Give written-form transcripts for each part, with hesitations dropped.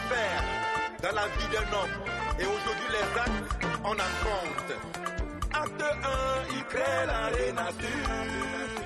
faire dans la vie d'un homme. Et aujourd'hui, les actes, on en compte. Acte 1, il crée la renaissance.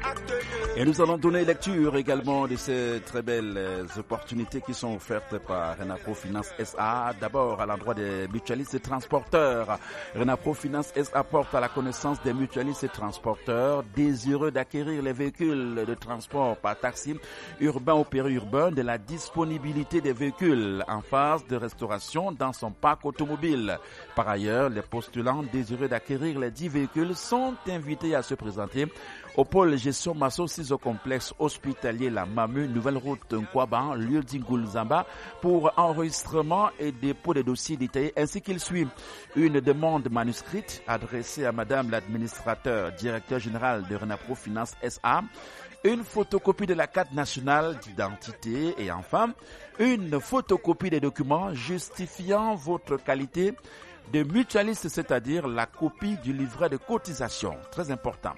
Et nous allons donner lecture également de ces très belles opportunités qui sont offertes par Renapro Finance SA. D'abord, à l'endroit des mutualistes et transporteurs. Renapro Finance SA porte à la connaissance des mutualistes et transporteurs désireux d'acquérir les véhicules de transport par taxi urbain ou périurbain de la disponibilité des véhicules en phase de restauration dans son parc automobile. Par ailleurs, les postulants désireux d'acquérir les 10 véhicules sont invités à se présenter au pôle gestion Masso 6 au complexe hospitalier La Mamu, nouvelle route Nkwaban, lieu d'Ingulzamba, pour enregistrement et dépôt des dossiers détaillés ainsi qu'il suit. Une demande manuscrite adressée à Madame l'administrateur, directeur général de Renapro Finance SA, une photocopie de la carte nationale d'identité et enfin, une photocopie des documents justifiant votre qualité de mutualiste, c'est-à-dire la copie du livret de cotisation. Très important.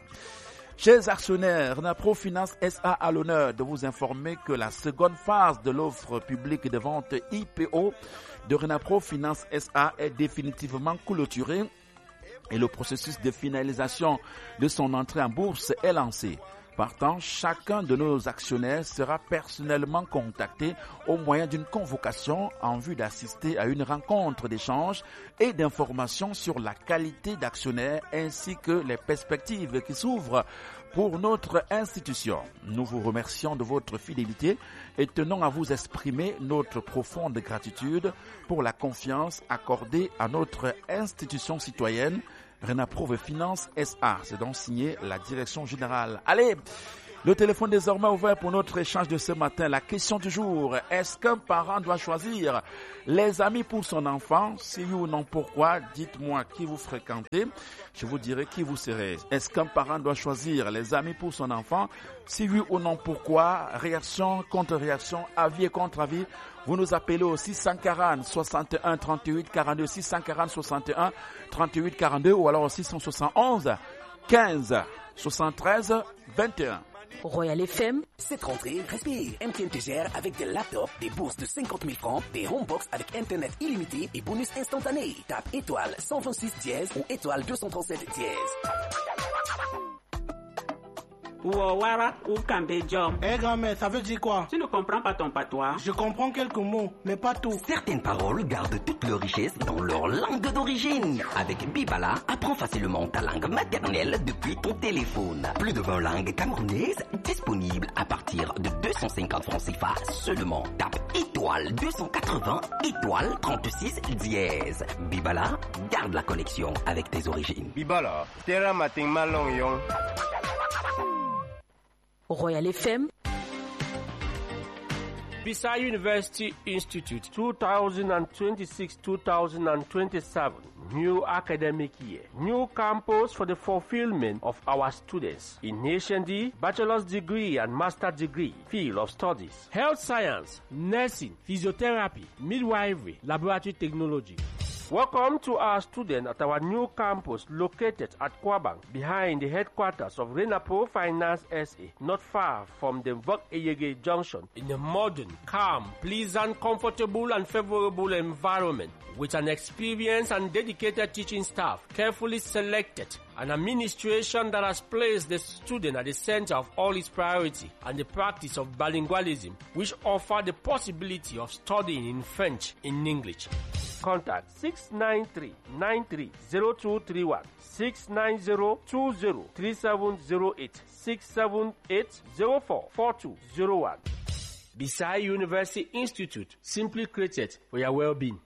Chers actionnaires, Renapro Finance SA a l'honneur de vous informer que la seconde phase de l'offre publique de vente IPO de Renapro Finance SA est définitivement clôturée et le processus de finalisation de son entrée en bourse est lancé. Partant, chacun de nos actionnaires sera personnellement contacté au moyen d'une convocation en vue d'assister à une rencontre d'échange et d'information sur la qualité d'actionnaire ainsi que les perspectives qui s'ouvrent pour notre institution. Nous vous remercions de votre fidélité et tenons à vous exprimer notre profonde gratitude pour la confiance accordée à notre institution citoyenne Renapro Finance SA. C'est donc signé la direction générale. Allez, le téléphone désormais ouvert pour notre échange de ce matin. La question du jour, est-ce qu'un parent doit choisir les amis pour son enfant? Si oui ou non, pourquoi? Dites-moi qui vous fréquentez, je vous dirai qui vous serez. Est-ce qu'un parent doit choisir les amis pour son enfant? Si oui ou non, pourquoi? Réaction, contre-réaction, avis et contre-avis. Vous nous appelez au 640 61 38 42, 640 61 38 42 ou alors au 671 15 73 21. Royal FM. Cette rentrée, respire. MTN te gère avec des laptops, des bourses de 50 000 francs, des homebox avec Internet illimité et bonus instantané. Tape étoile 126 dièse ou étoile 237 dièse. Ouawara ou Kambejom. Eh grand-mère, ça veut dire quoi? Tu ne comprends pas ton patois? Je comprends quelques mots, mais pas tout. Certaines paroles gardent toute leur richesse dans leur langue d'origine. Avec Bibala, apprends facilement ta langue maternelle depuis ton téléphone. Plus de 20 langues camerounaises disponibles à partir de 250 francs CFA seulement. Tape étoile 280 étoile 36 dièse. Bibala, garde la connexion avec tes origines. Bibala, terra matin malong yon. Royal FM. Bisai University Institute 2026-2027 new academic year. New campus for the fulfillment of our students in Nation D, bachelor's degree and master's degree, field of studies, health science, nursing, physiotherapy, midwifery, laboratory technology. Welcome to our students at our new campus located at Kwabang, behind the headquarters of Renapro Finance SA, not far from the Vok Eyege Junction, in a modern, calm, pleasant, comfortable and favorable environment, with an experienced and dedicated teaching staff, carefully selected, an administration that has placed the student at the center of all its priority, and the practice of bilingualism, which offer the possibility of studying in French in English. Contact 693-930231, 690-20-3708, 678-04-4201. Bisai University Institute, simply created for your well-being.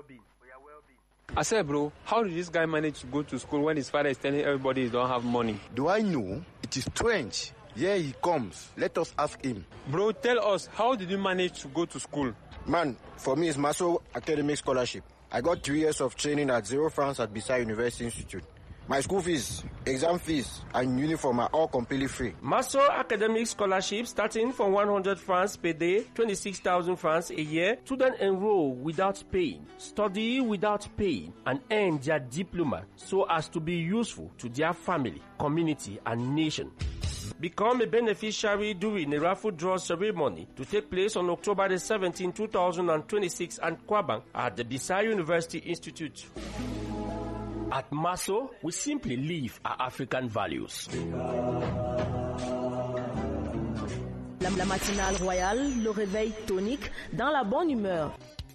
I said, bro, how did this guy manage to go to school when his father is telling everybody he don't have money? Do I know? It is strange. Here he comes. Let us ask him. Bro, tell us, how did you manage to go to school? Man, for me, it's Maso Academic Scholarship. I got 3 years of training at 0 francs at Bisai University Institute. My school fees, exam fees, and uniform are all completely free. Maso Academic Scholarship starting from 100 francs per day, 26,000 francs a year. Students enroll without paying, study without paying, and earn their diploma so as to be useful to their family, community, and nation. Become a beneficiary during a raffle draw ceremony to take place on October the 17, 2026 at Kwabang at the Bisai University Institute. At Maso, we simply live our African values. La matinale royale, le réveil tonique, dans la bonne humeur.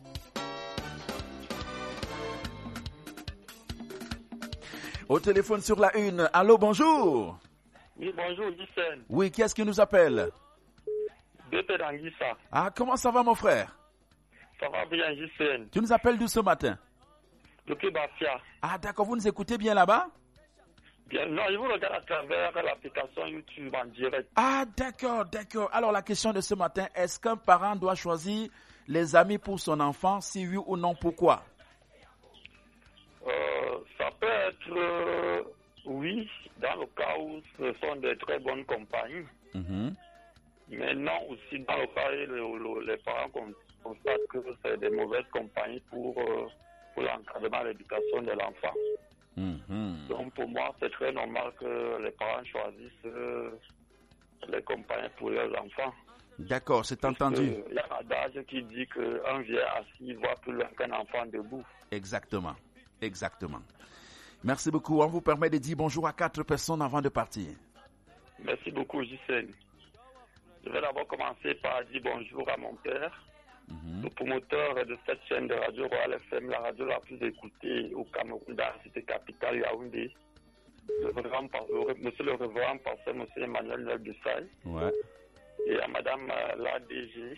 Au téléphone sur la une. Allô, bonjour. Oui, bonjour, Gissen. Oui, qui est-ce qui nous appelle? Bépé d'Anguissa. Ah, comment ça va, mon frère? Ça va bien, Gissen. Tu nous appelles d'où ce matin? Depuis Bafia. Ah, d'accord, vous nous écoutez bien là-bas? Bien, non, je vous regarde à travers l'application YouTube en direct. Ah, d'accord, d'accord. Alors, la question de ce matin, est-ce qu'un parent doit choisir les amis pour son enfant? Si oui ou non, pourquoi? Ça peut être oui, dans le cas où ce sont des très bonnes compagnies. Mais non, aussi dans le cas où les parents constatent que c'est des mauvaises compagnies pour l'encadrement et l'éducation de l'enfant. Donc pour moi, c'est très normal que les parents choisissent les compagnies pour leurs enfants. D'accord, c'est entendu. Il y a un adage qui dit qu'un vieil assis voit plus loin qu'un enfant debout. Exactement, exactement. Merci beaucoup. On vous permet de dire bonjour à 4 personnes avant de partir. Merci beaucoup, Gisèle. Je vais d'abord commencer par dire bonjour à mon père, le promoteur de cette chaîne de radio Royal FM, la radio la plus écoutée au Cameroun, dans la cité capitale Yaoundé. Monsieur le révérend pasteur, monsieur Emmanuel Nelbissay. Ouais. Et à madame la DG,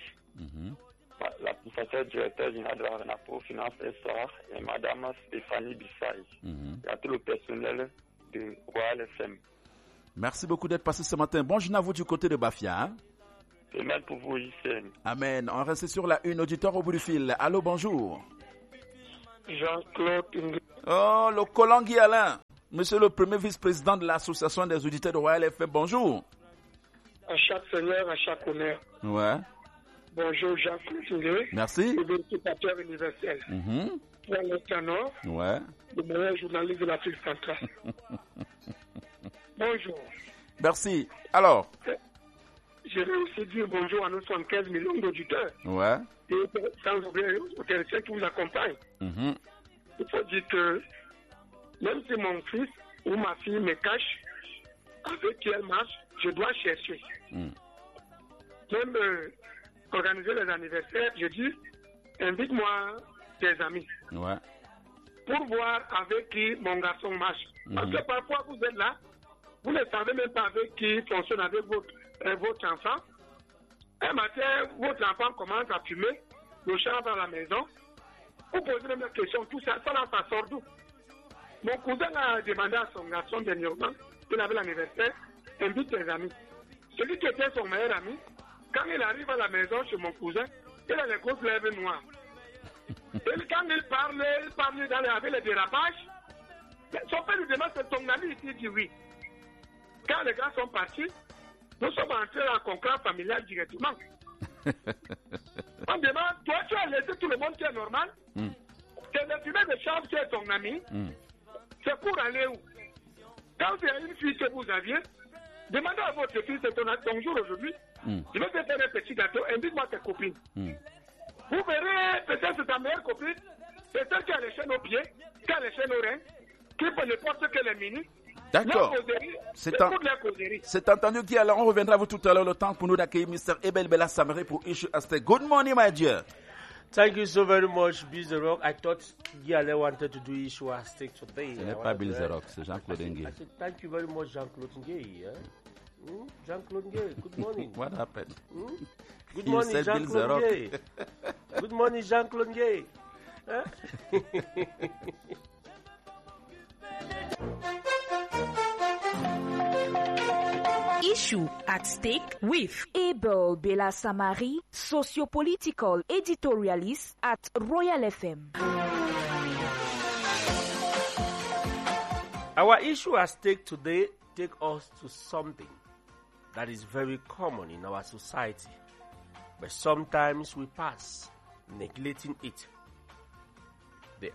la professeure directeur générale de la RENAPRO Finance SA, et madame Stéphanie Bissay. Et à tout le personnel de Royal FM. Merci beaucoup d'être passé ce matin. Bonjour à vous du côté de Bafia. Hein? Et même pour vous, Hissène. Amen. On reste sur la une, auditeur au bout du fil. Allô, bonjour. Jean-Claude Ngué. Oh, le Kolangui Alain. Monsieur le premier vice-président de l'association des auditeurs de Royal FM, bonjour. À chaque seigneur, à chaque honneur. Ouais. Bonjour, Jean-Claude Ngué. Merci. Le vérificateur universel. Pour le Canard. Ouais. Le meilleur journaliste de l'Afrique centrale. Bonjour. Merci. Alors. Je vais aussi dire bonjour à nos 75 millions d'auditeurs. Ouais. Et sans oublier aux téléspectateurs qui vous accompagnent. Il faut dire que même si mon fils ou ma fille me cache avec qui elle marche, je dois chercher. Même organiser les anniversaires, je dis, invite-moi tes amis. Ouais. Pour voir avec qui mon garçon marche. Parce que parfois vous êtes là, vous ne savez même pas avec qui fonctionne avec votre enfant. Un matin, votre enfant commence à fumer, le chat dans la maison. Vous posez même la question, tout ça, ça sort d'où? Mon cousin a demandé à son garçon dernièrement, il avait l'anniversaire, invite tes amis. Celui qui était son meilleur ami, quand il arrive à la maison chez mon cousin, il a les grosses lèvres noires. Et quand il parle avec les dérapages, son père lui demande, c'est ton ami, il dit oui. Quand les gars sont partis, nous sommes entrés en conclave familial directement. On demande, toi tu as laissé tout le monde qui est normal. C'est le fumée de chambre qui est ton ami. C'est pour aller où? Quand il y a une fille que vous aviez, demandez à votre fille, c'est ton jour aujourd'hui. Je vais te faire un petit gâteau, invite-moi tes copines. Vous verrez, peut-être c'est ta meilleure copine, c'est celle qui a les chaînes aux pieds, qui a les chaînes aux reins, qui ne porte que les mini. D'accord. C'est entendu qui alors on reviendra à vous tout à l'heure le temps pour nous d'accueillir Mr. Ebel Bella Samere pour Issue Aztec. Good morning, my dear. Thank you so very much, Bill The Rock. I thought Giale wanted to do Issue Aztec today. Ce n'est pas Bill The Rock, c'est Jean-Claude Ngué. Thank you very much, Jean-Claude Ngué. Jean-Claude Ngué, good morning. What happened? Good morning, Jean-Claude Ngué. Good morning, Jean-Claude Ngué. Issue at Stake with Abel Bella Samari, socio-political editorialist at Royal FM. Our issue at stake today take us to something that is very common in our society, but sometimes we pass, neglecting it. The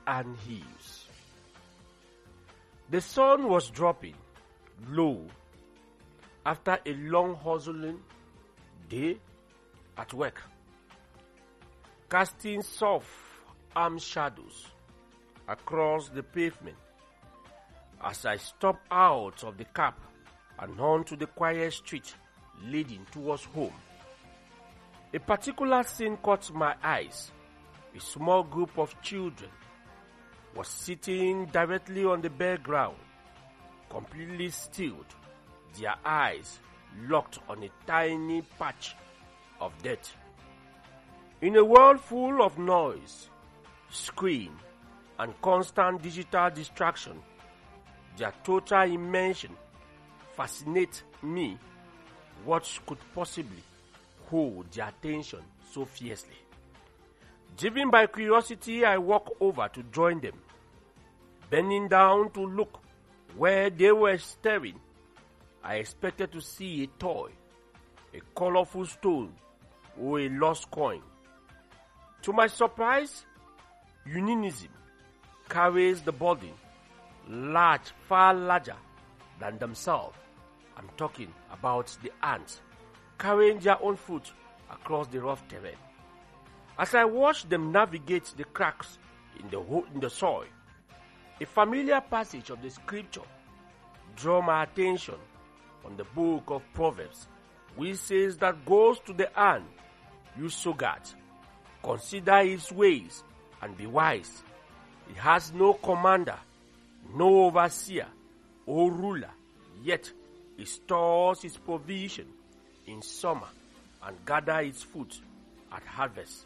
ant-hills. The sun was dropping low after a long hustling day at work, casting soft arm shadows across the pavement as I step out of the cab and onto the quiet street leading towards home. A particular scene caught my eyes. A small group of children was sitting directly on the bare ground, completely stilled, their eyes locked on a tiny patch of dirt. In a world full of noise, screen, and constant digital distraction, their total immersion fascinates me. What could possibly hold their attention so fiercely? Driven by curiosity, I walked over to join them. Bending down to look where they were staring, I expected to see a toy, a colorful stone, or a lost coin. To my surprise, unionism carries the burden, large, far larger than themselves. I'm talking about the ants carrying their own food across the rough terrain. As I watched them navigate the cracks in the soil, a familiar passage of the scripture drew my attention on the book of Proverbs, which says that goes to the ant, you sogard, consider his ways and be wise. He has no commander, no overseer or ruler, yet he stores his provision in summer and gathers his food at harvest.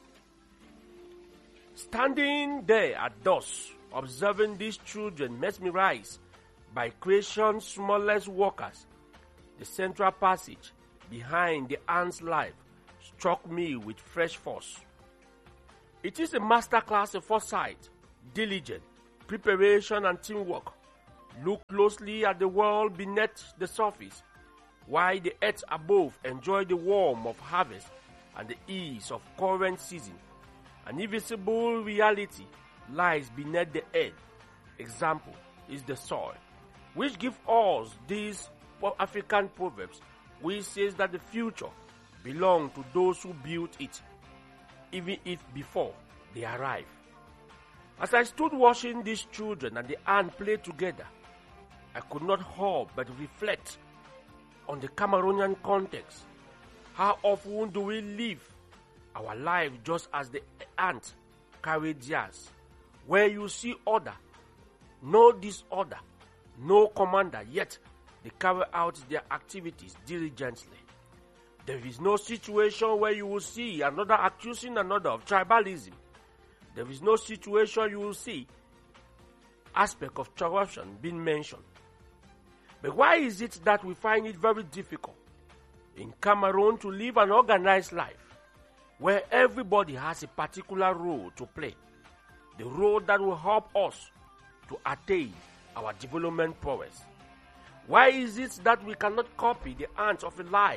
Standing there at dusk, observing these children mesmerized by creation's smallest workers, the central passage behind the ant's life struck me with fresh force. It is a masterclass of foresight, diligence, preparation, and teamwork. Look closely at the world beneath the surface, while the earth above enjoys the warmth of harvest and the ease of current season. An invisible reality lies beneath the earth. Example is the soil, which gives us these African proverbs, which says that the future belongs to those who built it, even if before they arrive. As I stood watching these children and the ant play together, I could not help but reflect on the Cameroonian context. How often do we live our life just as the ant carried theirs, where you see order, no disorder, no commander, yet they carry out their activities diligently. There is no situation where you will see another accusing another of tribalism. There is no situation you will see aspect of corruption being mentioned. But why is it that we find it very difficult in Cameroon to live an organized life where everybody has a particular role to play, the role that will help us to attain our development prowess? Why is it that we cannot copy the ants of a life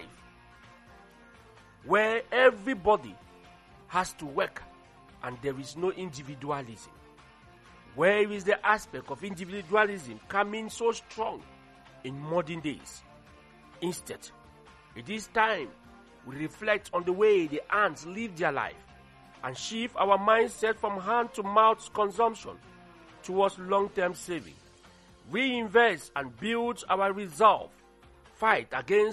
where everybody has to work and there is no individualism? Where is the aspect of individualism coming so strong in modern days? Instead, it is time we reflect on the way the ants live their life and shift our mindset from hand-to-mouth consumption towards long-term saving. Reinvest and build our resolve, fight against